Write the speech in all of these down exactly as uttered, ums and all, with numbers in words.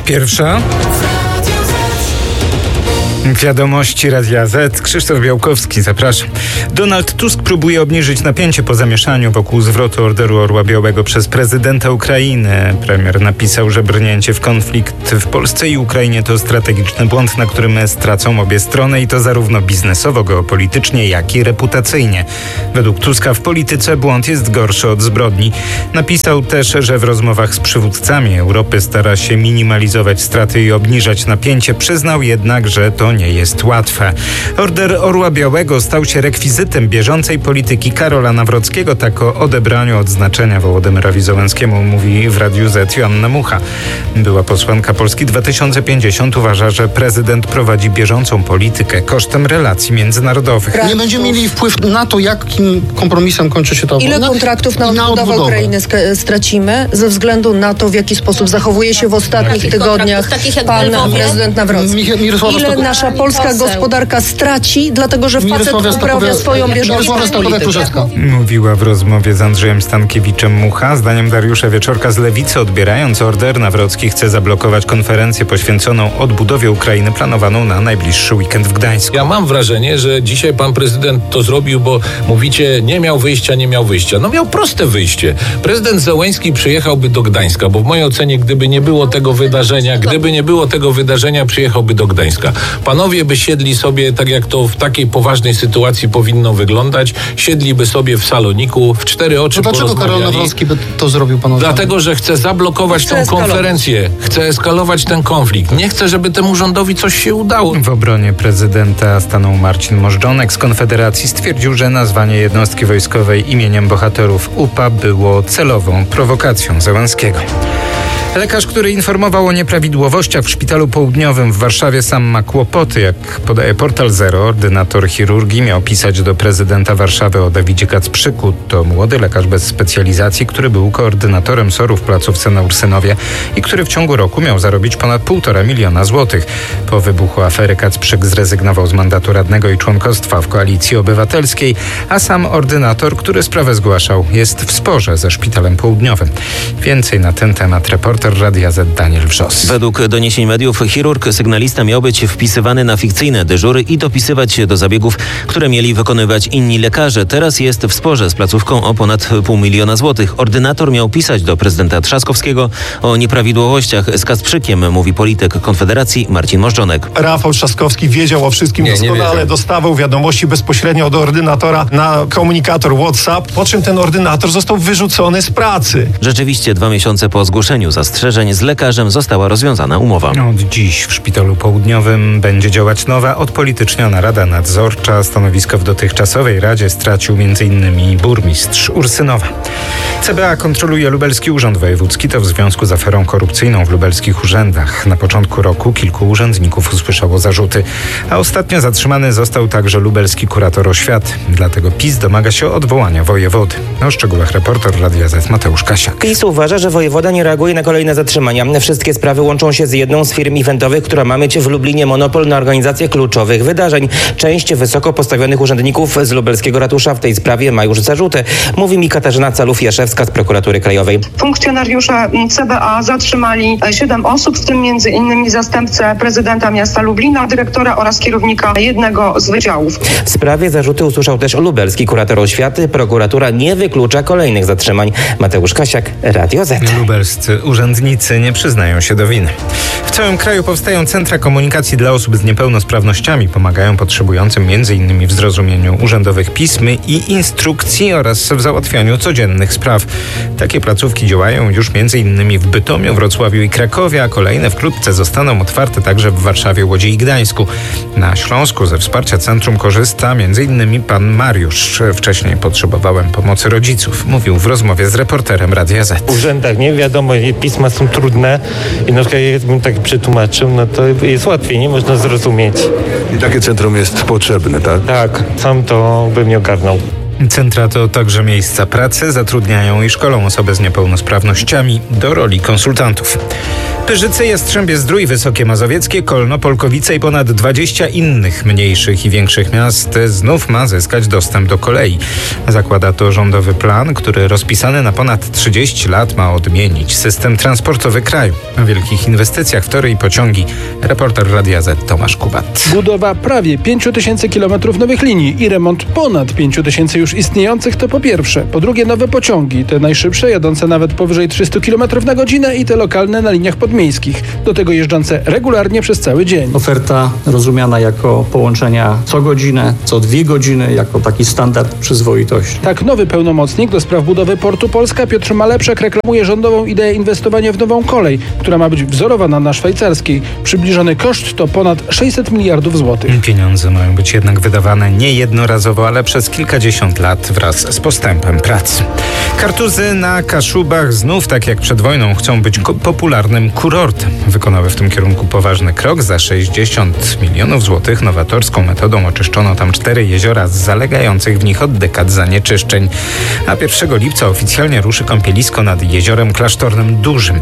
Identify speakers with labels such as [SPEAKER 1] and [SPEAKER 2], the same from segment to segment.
[SPEAKER 1] Pierwsza. Wiadomości Radia Z. Krzysztof Białkowski, zapraszam. Donald Tusk próbuje obniżyć napięcie po zamieszaniu wokół zwrotu Orderu Orła Białego przez prezydenta Ukrainy. Premier napisał, że brnięcie w konflikt w Polsce i Ukrainie to strategiczny błąd, na którym stracą obie strony i to zarówno biznesowo, geopolitycznie, jak i reputacyjnie. Według Tuska w polityce błąd jest gorszy od zbrodni. Napisał też, że w rozmowach z przywódcami Europy stara się minimalizować straty i obniżać napięcie. Przyznał jednak, że to nie jest łatwe. Order Orła Białego stał się rekwizytem bieżącej polityki Karola Nawrockiego. Tak o odebraniu odznaczenia Wołodymyrowi Zełenskiemu mówi w Radiu Z Joanna Mucha. Była posłanka Polski dwa tysiące pięćdziesiąt uważa, że prezydent prowadzi bieżącą politykę kosztem relacji międzynarodowych.
[SPEAKER 2] Nie będziemy mieli wpływ na to, jakim kompromisem kończy się to.
[SPEAKER 3] Ile
[SPEAKER 2] na,
[SPEAKER 3] kontraktów na
[SPEAKER 2] na
[SPEAKER 3] odbudowę
[SPEAKER 2] odbudowę
[SPEAKER 3] Ukrainy sk- stracimy ze względu na to, w jaki sposób zachowuje się w ostatnich tygodniach pan prezydent Nawrocki.
[SPEAKER 2] Mich- Mirosława
[SPEAKER 3] Ile
[SPEAKER 2] Stoko-
[SPEAKER 3] nasza polska
[SPEAKER 4] poseł.
[SPEAKER 3] gospodarka straci, dlatego że facet
[SPEAKER 2] Mirosława
[SPEAKER 3] uprawia
[SPEAKER 2] Stokowia-
[SPEAKER 3] swoją bieżącą
[SPEAKER 2] Mirosława
[SPEAKER 3] politykę.
[SPEAKER 2] Stokowia-Kurzewska.
[SPEAKER 1] Mówiła w rozmowie z Andrzejem Stankiewiczem Mucha. Zdaniem Dariusza Wieczorka z Lewicy, odbierając order, Nawrocki chce zablokować konferencję poświęconą odbudowie Ukrainy planowaną na najbliższy weekend w Gdańsku.
[SPEAKER 5] Ja mam wrażenie, że dzisiaj pan prezydent to zrobił, bo mówicie, nie miał wyjścia, nie miał wyjścia. No miał proste wyjście. Prezydent Zełenski przyjechałby do Gdańska, bo w mojej ocenie, gdyby nie było tego wydarzenia, gdyby nie było tego wydarzenia, przyjechałby do Gdańska. Panowie by siedli sobie, tak jak to w takiej poważnej sytuacji powinno wyglądać, siedliby sobie w saloniku, w cztery oczy
[SPEAKER 2] To dlaczego Karol
[SPEAKER 5] porozmawiali.
[SPEAKER 2] Nawrocki by to zrobił, panowie?
[SPEAKER 5] Dlatego, że chce zablokować
[SPEAKER 3] Chce
[SPEAKER 5] tą
[SPEAKER 3] eskalować.
[SPEAKER 5] konferencję, chce eskalować ten konflikt. Nie chce, żeby temu rządowi coś się udało.
[SPEAKER 1] W obronie prezydenta stanął Marcin Możdżonek z Konfederacji. Stwierdził, że nazwanie jednostki wojskowej imieniem bohaterów U P A było celową prowokacją Zełenskiego. Lekarz, który informował o nieprawidłowościach w Szpitalu Południowym w Warszawie, sam ma kłopoty. Jak podaje portal Zero, ordynator chirurgii miał pisać do prezydenta Warszawy o Dawidzie Kacprzyku. To młody lekarz bez specjalizacji, który był koordynatorem S O R-u w placówce na Ursynowie i który w ciągu roku miał zarobić ponad półtora miliona złotych. Po wybuchu afery Kacprzyk zrezygnował z mandatu radnego i członkostwa w Koalicji Obywatelskiej, a sam ordynator, który sprawę zgłaszał, jest w sporze ze Szpitalem Południowym. Więcej na ten temat reporter Radia Z Daniel Wrzos.
[SPEAKER 6] Według doniesień mediów chirurg sygnalista miał być wpisywany na fikcyjne dyżury i dopisywać się do zabiegów, które mieli wykonywać inni lekarze. Teraz jest w sporze z placówką o ponad pół miliona złotych. Ordynator miał pisać do prezydenta Trzaskowskiego o nieprawidłowościach z Kacprzykiem, mówi polityk Konfederacji Marcin Możdżonek.
[SPEAKER 7] Rafał Trzaskowski wiedział o wszystkim
[SPEAKER 5] Nie, nie
[SPEAKER 7] doskonale,
[SPEAKER 5] wiedział.
[SPEAKER 7] dostawał wiadomości bezpośrednio od ordynatora na komunikator WhatsApp, po czym ten ordynator został wyrzucony z pracy.
[SPEAKER 6] Rzeczywiście dwa miesiące po zgłoszeniu zastrzeżeń z lekarzem została rozwiązana umowa.
[SPEAKER 1] Od dziś w Szpitalu Południowym będzie działać nowa, odpolityczniona Rada Nadzorcza. Stanowisko w dotychczasowej Radzie stracił między innymi burmistrz Ursynowa. C B A kontroluje Lubelski Urząd Wojewódzki. To w związku z aferą korupcyjną w lubelskich urzędach. Na początku roku kilku urzędników usłyszało zarzuty, a ostatnio zatrzymany został także lubelski kurator oświaty. Dlatego PiS domaga się odwołania wojewody. O szczegółach reporter Radia Z Mateusz Kasiak.
[SPEAKER 8] PiS uważa, że wojewoda nie reaguje na kolejne zatrzymania. Wszystkie sprawy łączą się z jedną z firm eventowych, która ma mieć w Lublinie monopol na organizację kluczowych wydarzeń. Część wysoko postawionych urzędników z lubelskiego ratusza w tej sprawie ma już zarzuty. Mówi mi Katarzyna Calów-Jaszewska z Prokuratury Krajowej.
[SPEAKER 9] Funkcjonariusze C B A zatrzymali siedem osób, w tym między innymi zastępcę prezydenta miasta Lublina, dyrektora oraz kierownika jednego z wydziałów.
[SPEAKER 8] W sprawie zarzuty usłyszał też lubelski kurator oświaty. Prokuratura nie wyklucza kolejnych zatrzymań. Mateusz Kasiak, Radio Z.
[SPEAKER 1] Lubelscy urzędnicy nie przyznają się do winy. W całym kraju powstają centra komunikacji dla osób z niepełnosprawnościami. Pomagają potrzebującym między innymi w zrozumieniu urzędowych pism i instrukcji oraz w załatwianiu codziennych spraw. Takie placówki działają już między innymi w Bytomiu, Wrocławiu i Krakowie, a kolejne wkrótce zostaną otwarte także w Warszawie, Łodzi i Gdańsku. Na Śląsku ze wsparcia centrum korzysta między innymi pan Mariusz. Wcześniej potrzebowałem pomocy rodziców, mówił w rozmowie z reporterem Radia Z.
[SPEAKER 10] W urzędach nie wiadomo, pisma są trudne i na przykład jakbym tak przetłumaczył, no to jest łatwiej, nie można zrozumieć.
[SPEAKER 11] I takie centrum jest potrzebne, tak?
[SPEAKER 10] Tak, sam to bym nie ogarnął.
[SPEAKER 1] Centra to także miejsca pracy, zatrudniają i szkolą osoby z niepełnosprawnościami do roli konsultantów. Pyrzyce, Jastrzębie-Zdrój, Wysokie Mazowieckie, Kolno, Polkowice i ponad dwadzieścia innych mniejszych i większych miast znów ma zyskać dostęp do kolei. Zakłada to rządowy plan, który rozpisany na ponad trzydzieści lat ma odmienić system transportowy kraju. O wielkich inwestycjach w tory i pociągi reporter Radia Z Tomasz Kubat.
[SPEAKER 4] Budowa prawie pięć tysięcy kilometrów nowych linii i remont ponad pięć tysięcy już istniejących to po pierwsze. Po drugie nowe pociągi, te najszybsze, jadące nawet powyżej trzysta kilometrów na godzinę i te lokalne na liniach podmiejskich. Do tego jeżdżące regularnie przez cały dzień.
[SPEAKER 11] Oferta rozumiana jako połączenia co godzinę, co dwie godziny, jako taki standard przyzwoitości.
[SPEAKER 4] Tak, nowy pełnomocnik do spraw budowy Portu Polska Piotr Malepszak reklamuje rządową ideę inwestowania w nową kolej, która ma być wzorowana na szwajcarskiej. Przybliżony koszt to ponad sześćset miliardów złotych.
[SPEAKER 1] Pieniądze mają być jednak wydawane nie jednorazowo, ale przez kilkadziesiąt lat wraz z postępem prac. Kartuzy na Kaszubach znów, tak jak przed wojną, chcą być ko- popularnym kurortem. Wykonały w tym kierunku poważny krok. Za sześćdziesiąt milionów złotych nowatorską metodą oczyszczono tam cztery jeziora z zalegających w nich od dekad zanieczyszczeń. A pierwszego lipca oficjalnie ruszy kąpielisko nad jeziorem Klasztornym Dużym.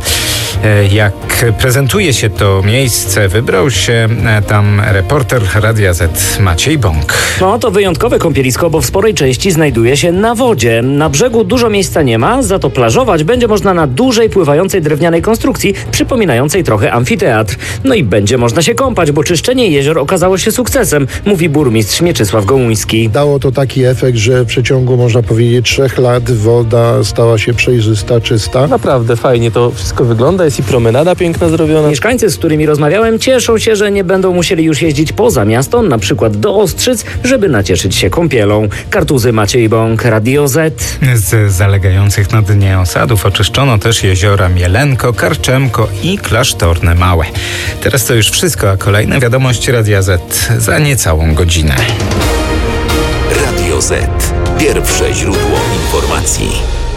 [SPEAKER 1] Jak prezentuje się to miejsce, wybrał się tam reporter Radia Z Maciej Bąk.
[SPEAKER 12] No to wyjątkowe kąpielisko, bo w sporej części znajduje się na wodzie. Na brzegu dużo miejsca nie ma, za to plażować będzie można na dużej, pływającej drewnianej konstrukcji, przypominającej trochę amfiteatr. No i będzie można się kąpać, bo czyszczenie jezior okazało się sukcesem, mówi burmistrz Mieczysław Gołuński.
[SPEAKER 13] Dało to taki efekt, że w przeciągu, można powiedzieć, trzech lat woda stała się przejrzysta, czysta.
[SPEAKER 14] Naprawdę fajnie to wszystko wygląda, jest i promenada piękna zrobiona.
[SPEAKER 12] Mieszkańcy, z którymi rozmawiałem, cieszą się, że nie będą musieli już jeździć poza miasto, na przykład do Ostrzyc, żeby nacieszyć się kąpielą. Kartuzy, Maciej Bąk, Radio Z.
[SPEAKER 1] Z zalegających na dnie osadów oczyszczono też jeziora Mielenko, Karczemko i Klasztorne Małe. Teraz to już wszystko, a kolejne wiadomości Radia Z za niecałą godzinę.
[SPEAKER 15] Radio Z. Pierwsze źródło informacji.